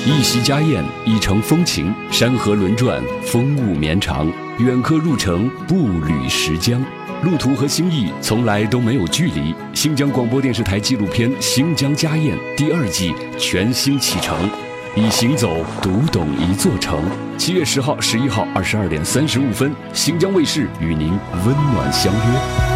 一席家宴，一程风情，山河轮转，风物绵长，远客入城，步履石江。路途和心意从来都没有距离。新疆广播电视台纪录片《新疆家宴》第2季全新启程，以行走读懂一座城。7月10号、11号22点35分，新疆卫视与您温暖相约。